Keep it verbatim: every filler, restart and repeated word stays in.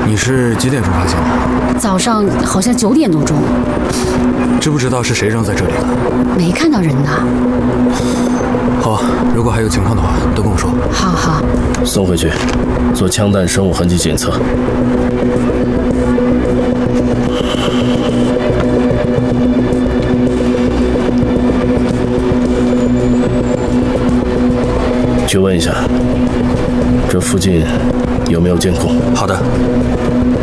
你是几点钟发现的？ 早上好像九点多钟。 知不知道是谁扔在这里的？ 没看到人呢。 好，如果还有情况的话，都跟我说。 好好。 送回去，做枪弹生物痕迹检测。去问一下，这附近有没有监控？ 好的。